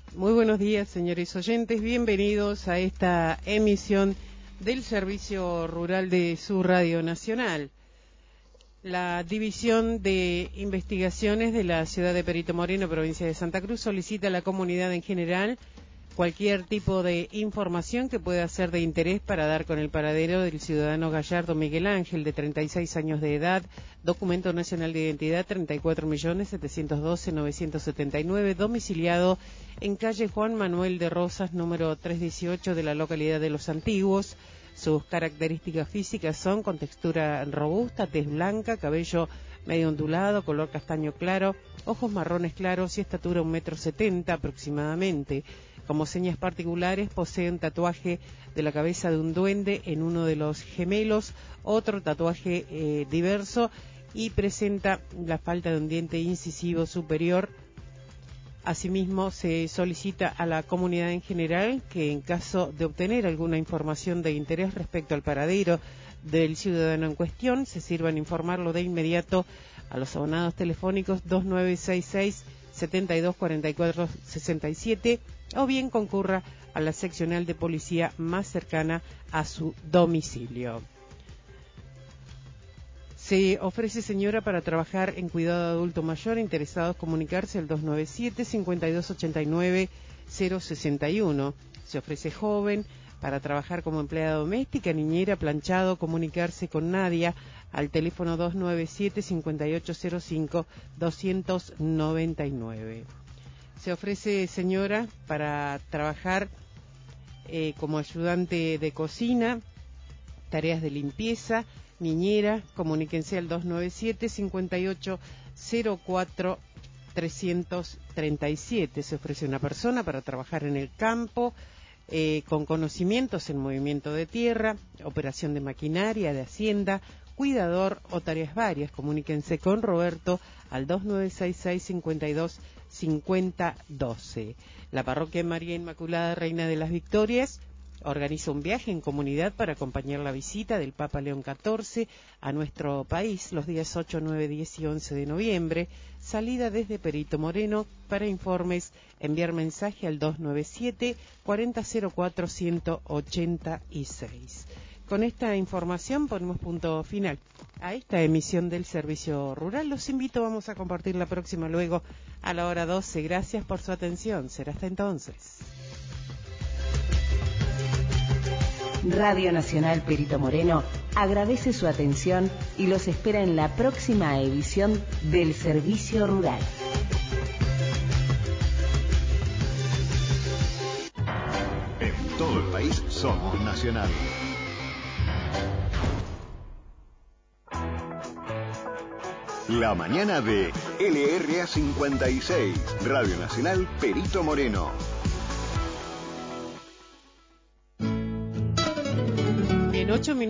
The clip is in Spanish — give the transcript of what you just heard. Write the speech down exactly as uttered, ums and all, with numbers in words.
Muy buenos días, señores oyentes. Bienvenidos a esta emisión del Servicio Rural de su Radio Nacional. La División de Investigaciones de la Ciudad de Perito Moreno, provincia de Santa Cruz, solicita a la comunidad en general cualquier tipo de información que pueda ser de interés para dar con el paradero del ciudadano Gallardo Miguel Ángel, de treinta y seis años de edad, documento nacional de identidad treinta y cuatro millones setecientos doce mil novecientos setenta y nueve, domiciliado en calle Juan Manuel de Rosas, número trescientos dieciocho de la localidad de Los Antiguos. Sus características físicas son con textura robusta, tez blanca, cabello medio ondulado, color castaño claro, ojos marrones claros y estatura un metro setenta aproximadamente. Como señas particulares, posee un tatuaje de la cabeza de un duende en uno de los gemelos, otro tatuaje eh, diverso, y presenta la falta de un diente incisivo superior. Asimismo, se solicita a la comunidad en general que, en caso de obtener alguna información de interés respecto al paradero del ciudadano en cuestión, se sirvan informarlo de inmediato a los abonados telefónicos dos nueve seis seis, setenta y dos cuarenta y cuatro sesenta y siete o bien concurra a la seccional de policía más cercana a su domicilio. Se ofrece, señora, para trabajar en cuidado de adulto mayor, interesados comunicarse al dos nueve siete, cincuenta y dos ochenta y nueve, cero sesenta y uno. Se ofrece joven para trabajar como empleada doméstica, niñera, planchado, comunicarse con Nadia al teléfono dos nueve siete, cincuenta y ocho cero cinco, doscientos noventa y nueve. Se ofrece, señora, para trabajar eh, como ayudante de cocina, tareas de limpieza, niñera, comuníquense al dos nueve siete, cincuenta y ocho cero cuatro, trescientos treinta y siete. Se ofrece una persona para trabajar en el campo, eh, con conocimientos en movimiento de tierra, operación de maquinaria, de hacienda, cuidador o tareas varias. Comuníquense con Roberto al dos nueve seis seis, cincuenta y dos cincuenta doce. La parroquia María Inmaculada Reina de las Victorias organiza un viaje en comunidad para acompañar la visita del Papa León catorce a nuestro país los días ocho, nueve, diez y once de noviembre. Salida desde Perito Moreno. Para informes, enviar mensaje al dos nueve siete, cuarenta cero cuatro, ciento ochenta y seis. Con esta información ponemos punto final a esta emisión del Servicio Rural. Los invito, vamos a compartir la próxima luego a la hora doce. Gracias por su atención. Será hasta entonces. Radio Nacional Perito Moreno agradece su atención y los espera en la próxima edición del Servicio Rural. En todo el país somos Nacional. La mañana de L R A cincuenta y seis, Radio Nacional Perito Moreno. En ocho minutos.